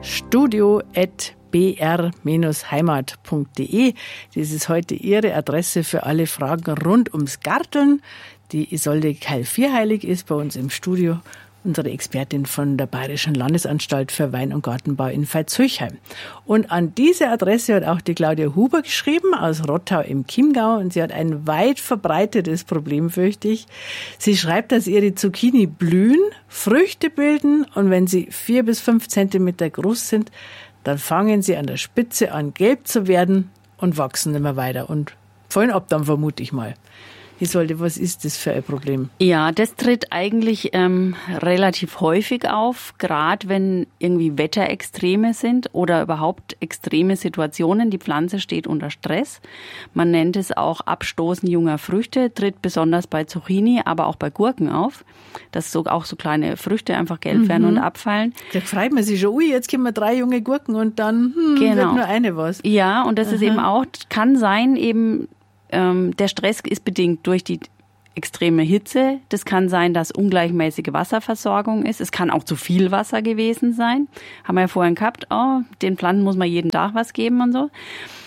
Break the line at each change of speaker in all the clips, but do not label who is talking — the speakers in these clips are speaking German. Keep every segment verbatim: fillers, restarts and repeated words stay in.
studio at b r Bindestrich heimat punkt d e. Das ist heute Ihre Adresse für alle Fragen rund ums Garteln. Die Isolde Keil-Vierheilig ist bei uns im Studio, unsere Expertin von der Bayerischen Landesanstalt für Wein- und Gartenbau in Veitshöchheim. Und an diese Adresse hat auch die Claudia Huber geschrieben, aus Rottau im Chiemgau. Und sie hat ein weit verbreitetes Problem, fürchte ich. Sie schreibt, dass ihre Zucchini blühen, Früchte bilden und wenn sie vier bis fünf Zentimeter groß sind, dann fangen sie an der Spitze an, gelb zu werden und wachsen immer weiter und fallen ab dann, vermute ich mal. Isolde, was ist das für ein Problem?
Ja, das tritt eigentlich ähm, relativ häufig auf, gerade wenn irgendwie Wetterextreme sind oder überhaupt extreme Situationen. Die Pflanze steht unter Stress. Man nennt es auch Abstoßen junger Früchte, tritt besonders bei Zucchini, aber auch bei Gurken auf, dass so auch so kleine Früchte einfach gelb mhm. werden und abfallen.
Da freut man sich schon, ui, jetzt kommen drei junge Gurken und dann hm,
genau.
wird nur eine was.
Ja, und das
Aha.
ist eben auch, kann sein eben, der Stress ist bedingt durch die extreme Hitze. Das kann sein, dass ungleichmäßige Wasserversorgung ist. Es kann auch zu viel Wasser gewesen sein. Haben wir ja vorhin gehabt, oh, den Pflanzen muss man jeden Tag was geben und so.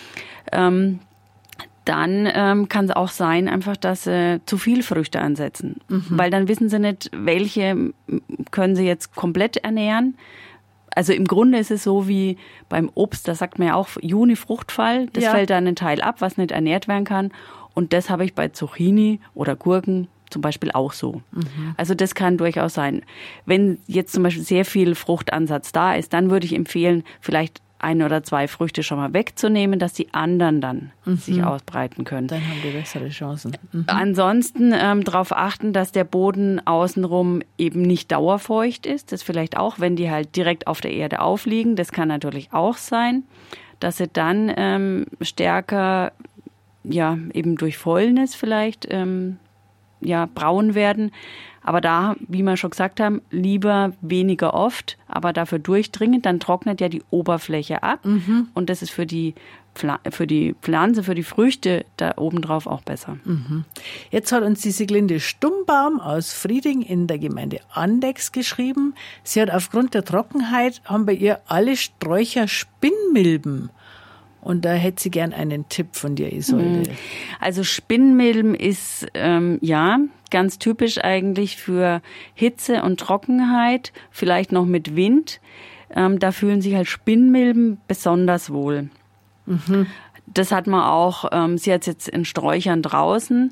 Ähm, dann ähm, kann es auch sein, einfach, dass sie zu viel Früchte ansetzen. Mhm. Weil dann wissen sie nicht, welche können sie jetzt komplett ernähren. Also im Grunde ist es so wie beim Obst, da sagt man ja auch Juni-Fruchtfall, das ja. fällt dann ein Teil ab, was nicht ernährt werden kann. Und das habe ich bei Zucchini oder Gurken zum Beispiel auch so. Mhm. Also das kann durchaus sein. Wenn jetzt zum Beispiel sehr viel Fruchtansatz da ist, dann würde ich empfehlen, vielleicht ein oder zwei Früchte schon mal wegzunehmen, dass die anderen dann mhm. sich ausbreiten können.
Dann haben wir bessere Chancen. Mhm.
Ansonsten ähm, darauf achten, dass der Boden außenrum eben nicht dauerfeucht ist. Das vielleicht auch, wenn die halt direkt auf der Erde aufliegen. Das kann natürlich auch sein, dass sie dann ähm, stärker, ja, eben durch Fäulnis vielleicht, ähm, ja, braun werden. Aber da, wie wir schon gesagt haben, lieber weniger oft, aber dafür durchdringend, dann trocknet ja die Oberfläche ab. Mhm. Und das ist für die, für die Pflanze, für die Früchte da obendrauf auch besser.
Mhm. Jetzt hat uns die Sieglinde Stummbaum aus Frieding in der Gemeinde Andechs geschrieben. Sie hat aufgrund der Trockenheit, haben bei ihr alle Sträucher Spinnmilben. Und da hätte sie gern einen Tipp von dir, Isolde.
Also Spinnmilben ist, ähm, ja, ganz typisch eigentlich für Hitze und Trockenheit, vielleicht noch mit Wind. Ähm, da fühlen sich halt Spinnmilben besonders wohl. Mhm. Das hat man auch, ähm, sie hat es jetzt in Sträuchern draußen,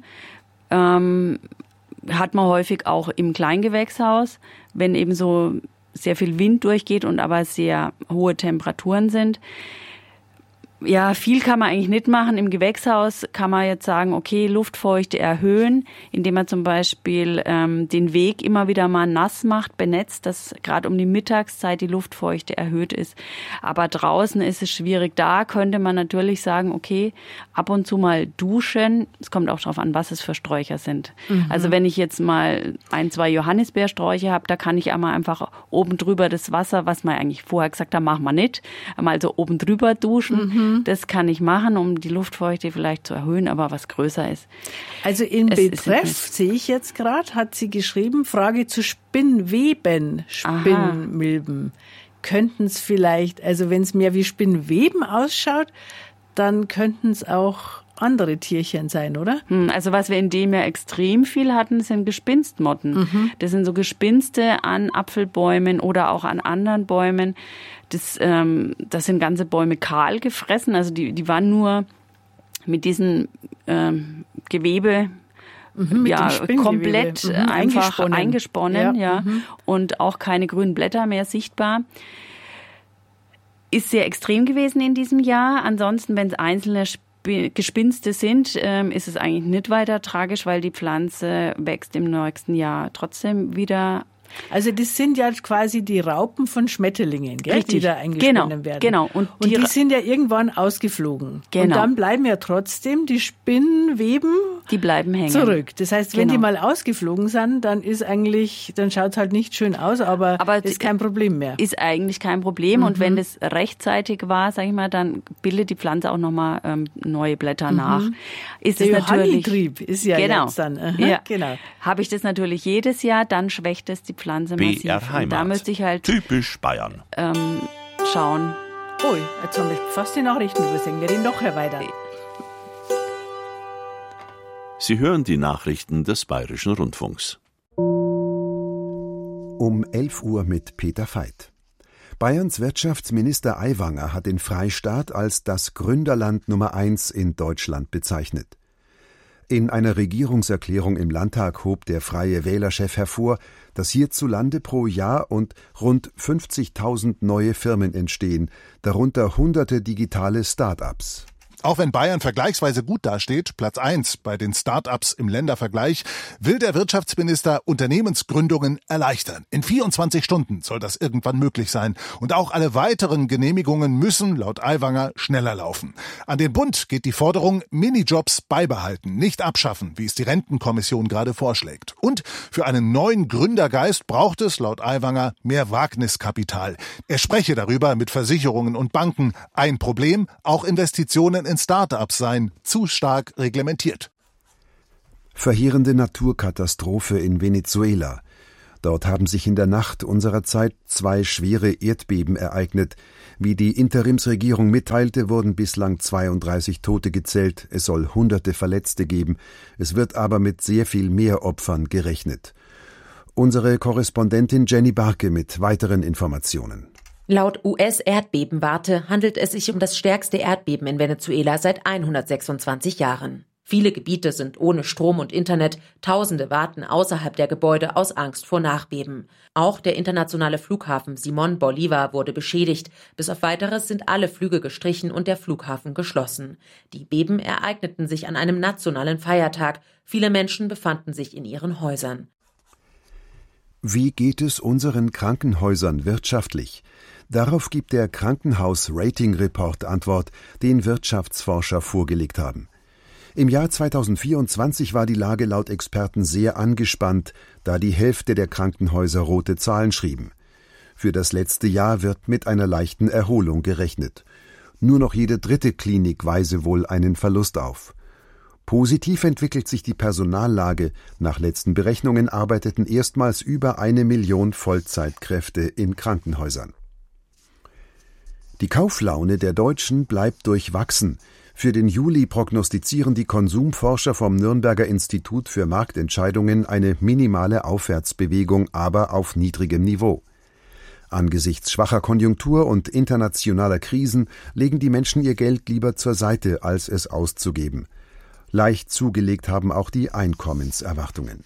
ähm, hat man häufig auch im Kleingewächshaus, wenn eben so sehr viel Wind durchgeht und aber sehr hohe Temperaturen sind. Ja, viel kann man eigentlich nicht machen. Im Gewächshaus kann man jetzt sagen, okay, Luftfeuchte erhöhen, indem man zum Beispiel ähm, den Weg immer wieder mal nass macht, benetzt, dass gerade um die Mittagszeit die Luftfeuchte erhöht ist. Aber draußen ist es schwierig. Da könnte man natürlich sagen, okay, ab und zu mal duschen. Es kommt auch darauf an, was es für Sträucher sind. Mhm. Also wenn ich jetzt mal ein, zwei Johannisbeersträucher habe, da kann ich einmal einfach oben drüber das Wasser, was man eigentlich vorher gesagt hat, machen wir nicht, einmal so oben drüber duschen. Mhm. Das kann ich machen, um die Luftfeuchte vielleicht zu erhöhen, aber was größer ist.
Also im Betreff, sehe ich jetzt gerade, hat sie geschrieben, Frage zu Spinnweben, Spinnmilben. Könnten es vielleicht, also wenn es mehr wie Spinnweben ausschaut, dann könnten es auch andere Tierchen sein, oder?
Also was wir in dem Jahr extrem viel hatten, sind Gespinstmotten. Mhm. Das sind so Gespinste an Apfelbäumen oder auch an anderen Bäumen. Das, ähm, das sind ganze Bäume kahl gefressen. Also die, die waren nur mit diesem ähm, Gewebe
mhm, mit
ja komplett mhm, einfach eingesponnen, eingesponnen ja, ja. Mhm. Und auch keine grünen Blätter mehr sichtbar. Ist sehr extrem gewesen in diesem Jahr. Ansonsten, wenn es einzelne Gespinste sind, ähm, ist es eigentlich nicht weiter tragisch, weil die Pflanze wächst im nächsten Jahr trotzdem wieder.
Also das sind ja quasi die Raupen von Schmetterlingen, gell, die da eingesponnen
genau,
werden.
Genau.
Und die, und die sind ja irgendwann ausgeflogen.
Genau.
Und dann bleiben ja trotzdem die Spinnweben
die bleiben hängen.
zurück. Das heißt, wenn
genau.
die mal ausgeflogen sind, dann ist eigentlich, dann schaut es halt nicht schön aus, aber, aber ist kein Problem mehr.
Ist eigentlich kein Problem. Mhm. Und wenn das rechtzeitig war, sag ich mal, dann bildet die Pflanze auch nochmal ähm, neue Blätter mhm. nach. Ist
Der
es natürlich
Johannitrieb ist ja
genau.
jetzt dann. Aha,
ja.
genau.
Habe ich das natürlich jedes Jahr, dann schwächt es die Pflanze massiv.
B R Heimat.
Und da müsste ich halt
typisch Bayern.
Ähm, schauen.
Ui, jetzt haben wir fast die Nachrichten übersehen. Wir reden nachher weiter.
Sie hören die Nachrichten des Bayerischen Rundfunks.
Um elf Uhr mit Peter Veit. Bayerns Wirtschaftsminister Aiwanger hat den Freistaat als das Gründerland Nummer eins in Deutschland bezeichnet. In einer Regierungserklärung im Landtag hob der Freie Wähler-Chef hervor, dass hierzulande pro Jahr und rund fünfzigtausend neue Firmen entstehen, darunter hunderte digitale Start-ups.
Auch wenn Bayern vergleichsweise gut dasteht, Platz eins bei den Start-ups im Ländervergleich, will der Wirtschaftsminister Unternehmensgründungen erleichtern. In vierundzwanzig Stunden soll das irgendwann möglich sein. Und auch alle weiteren Genehmigungen müssen, laut Aiwanger, schneller laufen. An den Bund geht die Forderung, Minijobs beibehalten, nicht abschaffen, wie es die Rentenkommission gerade vorschlägt. Und für einen neuen Gründergeist braucht es, laut Aiwanger, mehr Wagniskapital. Er spreche darüber mit Versicherungen und Banken. Ein Problem, auch Investitionen in Start-ups seien zu stark reglementiert.
Verheerende Naturkatastrophe in Venezuela. Dort haben sich in der Nacht unserer Zeit zwei schwere Erdbeben ereignet. Wie die Interimsregierung mitteilte, wurden bislang zweiunddreißig Tote gezählt. Es soll hunderte Verletzte geben. Es wird aber mit sehr viel mehr Opfern gerechnet. Unsere Korrespondentin Jenny Barke mit weiteren Informationen.
Laut U S-Erdbebenwarte handelt es sich um das stärkste Erdbeben in Venezuela seit hundertsechsundzwanzig Jahren. Viele Gebiete sind ohne Strom und Internet, Tausende warten außerhalb der Gebäude aus Angst vor Nachbeben. Auch der internationale Flughafen Simón Bolívar wurde beschädigt. Bis auf Weiteres sind alle Flüge gestrichen und der Flughafen geschlossen. Die Beben ereigneten sich an einem nationalen Feiertag. Viele Menschen befanden sich in ihren Häusern.
Wie geht es unseren Krankenhäusern wirtschaftlich? Darauf gibt der Krankenhaus-Rating-Report Antwort, den Wirtschaftsforscher vorgelegt haben. Im Jahr zweitausendvierundzwanzig war die Lage laut Experten sehr angespannt, da die Hälfte der Krankenhäuser rote Zahlen schrieben. Für das letzte Jahr wird mit einer leichten Erholung gerechnet. Nur noch jede dritte Klinik weise wohl einen Verlust auf. Positiv entwickelt sich die Personallage. Nach letzten Berechnungen arbeiteten erstmals über eine Million Vollzeitkräfte in Krankenhäusern. Die Kauflaune der Deutschen bleibt durchwachsen. Für den Juli prognostizieren die Konsumforscher vom Nürnberger Institut für Marktentscheidungen eine minimale Aufwärtsbewegung, aber auf niedrigem Niveau. Angesichts schwacher Konjunktur und internationaler Krisen legen die Menschen ihr Geld lieber zur Seite, als es auszugeben. Leicht zugelegt haben auch die Einkommenserwartungen.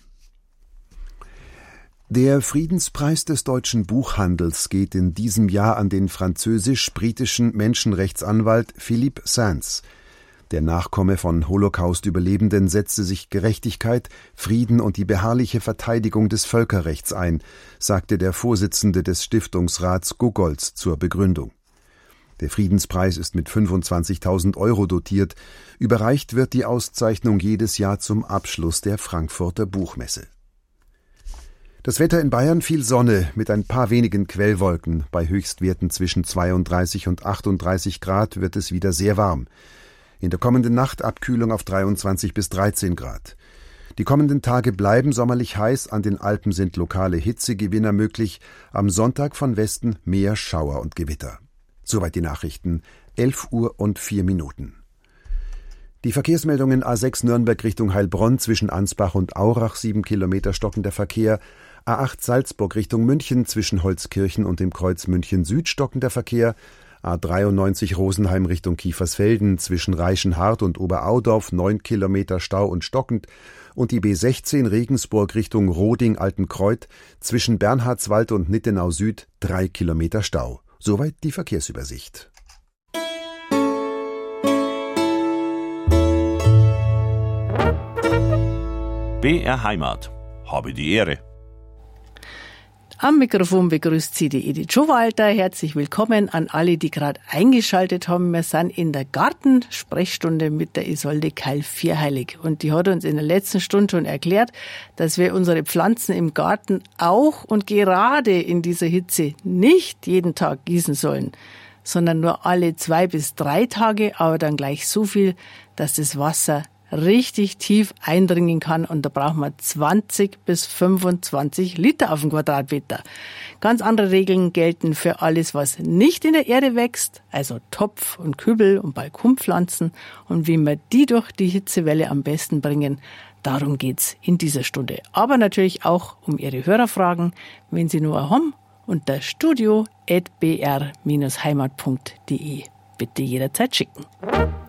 Der Friedenspreis des deutschen Buchhandels geht in diesem Jahr an den französisch-britischen Menschenrechtsanwalt Philippe Sands. Der Nachkomme von Holocaust-Überlebenden setzte sich Gerechtigkeit, Frieden und die beharrliche Verteidigung des Völkerrechts ein, sagte der Vorsitzende des Stiftungsrats Gogolz zur Begründung. Der Friedenspreis ist mit fünfundzwanzigtausend Euro dotiert. Überreicht wird die Auszeichnung jedes Jahr zum Abschluss der Frankfurter Buchmesse. Das Wetter in Bayern: viel Sonne mit ein paar wenigen Quellwolken. Bei Höchstwerten zwischen zweiunddreißig und achtunddreißig Grad wird es wieder sehr warm. In der kommenden Nacht Abkühlung auf dreiundzwanzig bis dreizehn Grad. Die kommenden Tage bleiben sommerlich heiß. An den Alpen sind lokale Hitzegewinner möglich. Am Sonntag von Westen mehr Schauer und Gewitter. Soweit die Nachrichten. elf Uhr und vier Minuten. Die Verkehrsmeldungen: A sechs Nürnberg Richtung Heilbronn zwischen Ansbach und Aurach, sieben Kilometer stockender Verkehr. A acht Salzburg Richtung München zwischen Holzkirchen und dem Kreuz München Süd stockender Verkehr. A dreiundneunzig Rosenheim Richtung Kiefersfelden zwischen Reichenhart und Oberaudorf, neun Kilometer Stau und stockend. Und die B sechzehn Regensburg Richtung Roding-Altenkreuth zwischen Bernhardswald und Nittenau Süd, drei Kilometer Stau. Soweit die Verkehrsübersicht.
B R Heimat. Habe die Ehre.
Am Mikrofon begrüßt Sie die Edith Schowalter. Herzlich willkommen an alle, die gerade eingeschaltet haben. Wir sind in der Gartensprechstunde mit der Isolde Keil-Vierheilig. Und die hat uns in der letzten Stunde schon erklärt, dass wir unsere Pflanzen im Garten auch und gerade in dieser Hitze nicht jeden Tag gießen sollen, sondern nur alle zwei bis drei Tage, aber dann gleich so viel, dass das Wasser richtig tief eindringen kann. Und da braucht man zwanzig bis fünfundzwanzig Liter auf den Quadratmeter. Ganz andere Regeln gelten für alles, was nicht in der Erde wächst, also Topf und Kübel und Balkonpflanzen. Und wie wir die durch die Hitzewelle am besten bringen, darum geht's in dieser Stunde. Aber natürlich auch um Ihre Hörerfragen, wenn Sie nur haben, unter studio at b r Bindestrich heimat punkt d e. Bitte jederzeit schicken.